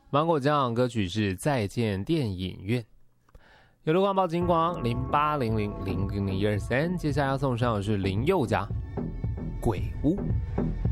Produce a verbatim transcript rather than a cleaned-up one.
芒果酱歌曲是《再见电影院》。有的光报金光零八零零零零零一二三，接下来要送上的是林宥嘉《鬼屋》。